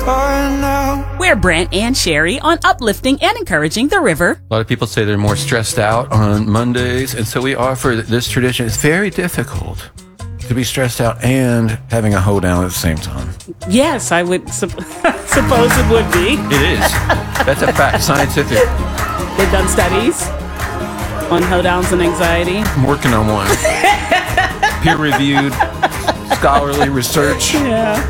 We're Brent and Sherry on uplifting and encouraging the river. A lot of people say they're more stressed out on Mondays, and so we offer this tradition. It's very difficult to be stressed out and having a hoedown at the same time. Yes, I would suppose it would be. It is. That's a fact. Scientific. They've done studies on hoedowns and anxiety. I'm working on one. Peer-reviewed, scholarly research. Yeah.